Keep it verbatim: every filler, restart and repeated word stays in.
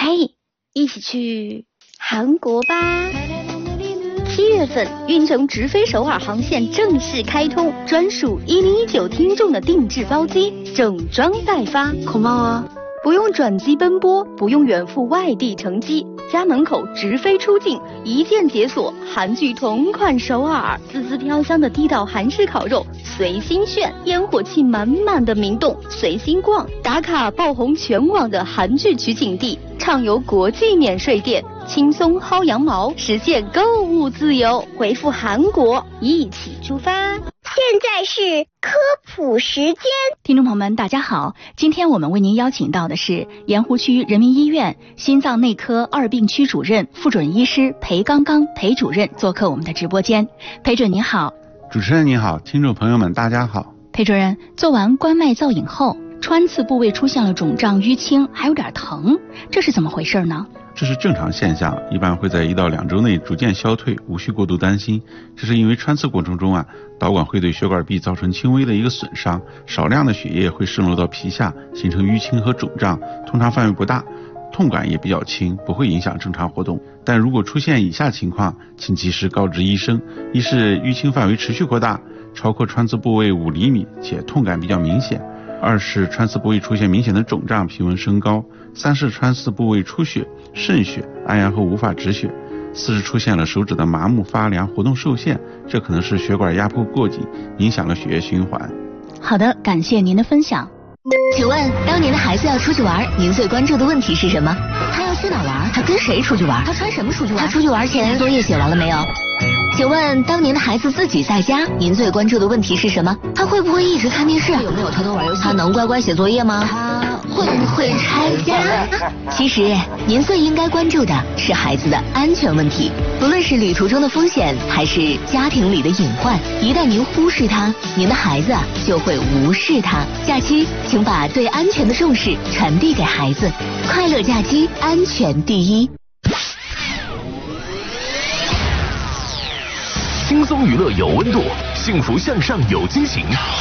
嘿，一起去韩国吧！七月份，运城直飞首尔航线正式开通，专属一零一九听众的定制包机，整装待发。 고마워。 不用转机奔波，不用远赴外地乘机，家门口直飞出境，一键解锁韩剧同款首尔，滋滋飘香的地道韩式烤肉随心炫，烟火气满满的明洞随心逛，打卡爆红全网的韩剧取景地，畅游国际免税店，轻松薅羊毛，实现购物自由。回复韩国，一起出发。 现在是科普时间， 听众朋友们，大家好，今天我们为您邀请到的是盐湖区人民医院心脏内科二病区主任、副主任医师裴刚刚裴主任做客我们的直播间。裴主任您好。 主持人您好，听众朋友们大家好。 裴主任，做完冠脉造影后，穿刺部位出现了肿胀、淤青，还有点疼，这是怎么回事呢？ 这是正常现象，一般会在一到两周内逐渐消退，无需过度担心。这是因为穿刺过程中啊，导管会对血管壁造成轻微的一个损伤，少量的血液会渗漏到皮下，形成淤青和肿胀，通常范围不大，痛感也比较轻，不会影响正常活动。但如果出现以下情况，请及时告知医生：一是淤青范围持续扩大，超过穿刺部位五厘米，且痛感比较明显；二是穿刺部位出现明显的肿胀，皮纹升高；三是穿刺部位出血、渗血、按压后无法止血；四是出现了手指的麻木、发凉、活动受限，这可能是血管压迫过紧，影响了血液循环。 好的，感谢您的分享。 请问，当您的孩子要出去玩，您最关注的问题是什么？他要去哪玩？他跟谁出去玩？他穿什么出去玩？他出去玩前作业写完了没有？请问，当您的孩子自己在家，您最关注的问题是什么？他会不会一直看电视？有没有偷偷玩游戏？他能乖乖写作业吗？他会不会拆家？其实，您最应该关注的是孩子的安全问题。不论是旅途中的风险，还是家庭里的隐患，一旦您忽视它，您的孩子就会无视它。假期，请把对安全的重视传递给孩子。快乐假期，安全第一。 轻松娱乐有温度，幸福向上有激情。